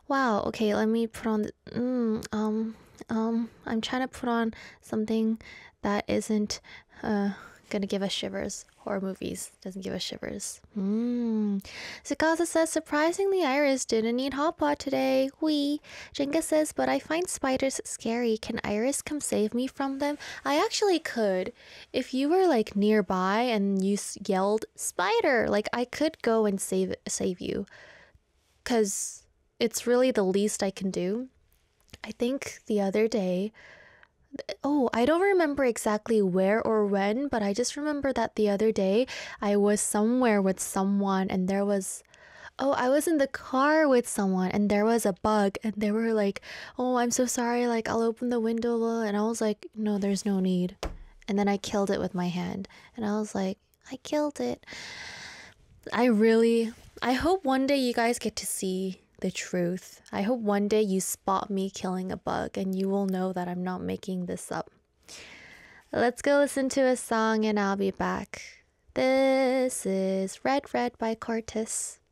Wow, okay, let me put on I'm trying to put on something that isn't gonna give us shivers. Horror movies doesn't give us shivers. Sukasa says, surprisingly, Iris didn't need hot pot today. Wee. Jenga says, but I find spiders scary. Can Iris come save me from them? I actually could. If you were like nearby and you yelled, spider, like I could go and save you. Because it's really the least I can do. I think the other day, oh, I don't remember exactly where or when, but I just remember that the other day I was somewhere with someone and there was, oh, I was in the car with someone and there was a bug and they were like, oh, I'm so sorry, like I'll open the window. And I was like, no, there's no need. And then I killed it with my hand and I was like, I killed it. I hope one day you guys get to see the truth. I hope one day you spot me killing a bug and you will know that I'm not making this up. Let's go listen to a song and I'll be back. This is Red Red by Cortis.